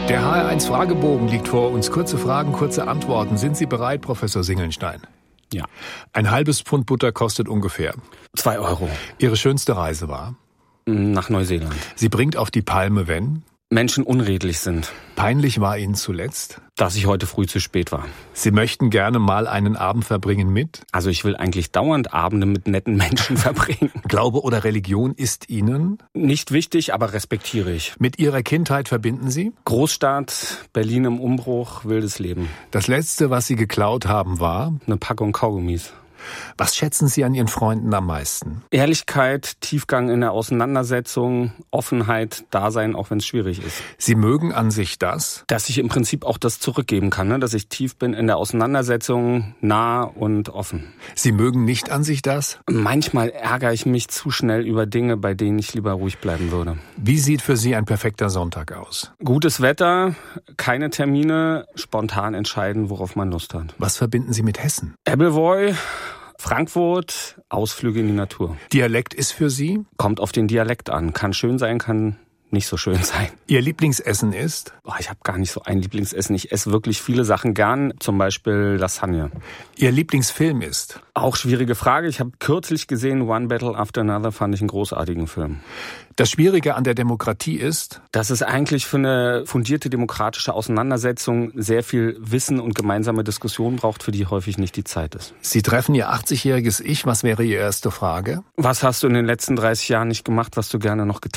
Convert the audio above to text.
Der HR1-Fragebogen liegt vor uns. Kurze Fragen, kurze Antworten. Sind Sie bereit, Professor Singelnstein? Ja. Ein halbes Pfund Butter kostet ungefähr 2 Euro. Ihre schönste Reise war? Nach Neuseeland. Sie bringt auf die Palme, wenn? Menschen unredlich sind. Peinlich war Ihnen zuletzt? Dass ich heute früh zu spät war. Sie möchten gerne mal einen Abend verbringen mit? Also ich will eigentlich dauernd Abende mit netten Menschen verbringen. Glaube oder Religion ist Ihnen? Nicht wichtig, aber respektiere ich. Mit Ihrer Kindheit verbinden Sie? Großstadt, Berlin im Umbruch, wildes Leben. Das Letzte, was Sie geklaut haben, war? Eine Packung Kaugummis. Was schätzen Sie an Ihren Freunden am meisten? Ehrlichkeit, Tiefgang in der Auseinandersetzung, Offenheit, Dasein, auch wenn es schwierig ist. Sie mögen an sich das? Dass ich im Prinzip auch das zurückgeben kann, ne? Dass ich tief bin in der Auseinandersetzung, nah und offen. Sie mögen nicht an sich das? Manchmal ärgere ich mich zu schnell über Dinge, bei denen ich lieber ruhig bleiben würde. Wie sieht für Sie ein perfekter Sonntag aus? Gutes Wetter, keine Termine, spontan entscheiden, worauf man Lust hat. Was verbinden Sie mit Hessen? Appleboy, Frankfurt, Ausflüge in die Natur. Dialekt ist für Sie? Kommt auf den Dialekt an. Kann schön sein, kann nicht so schön sein. Ihr Lieblingsessen ist? Ich habe gar nicht so ein Lieblingsessen. Ich esse wirklich viele Sachen gern, zum Beispiel Lasagne. Ihr Lieblingsfilm ist? Auch schwierige Frage. Ich habe kürzlich gesehen, One Battle After Another, fand ich einen großartigen Film. Das Schwierige an der Demokratie ist? Dass es eigentlich für eine fundierte demokratische Auseinandersetzung sehr viel Wissen und gemeinsame Diskussion braucht, für die häufig nicht die Zeit ist. Sie treffen Ihr 80-jähriges Ich. Was wäre Ihre erste Frage? Was hast du in den letzten 30 Jahren nicht gemacht, was du gerne noch getan